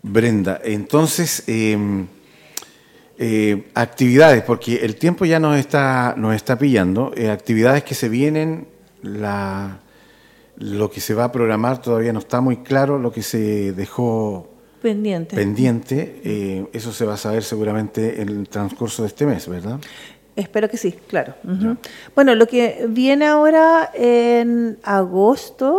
Brenda, entonces, actividades, porque el tiempo ya nos está pillando, actividades que se vienen, lo que se va a programar todavía no está muy claro, lo que se dejó pendiente, eso se va a saber seguramente en el transcurso de este mes, ¿verdad? Espero que sí, claro. Bueno, lo que viene ahora en agosto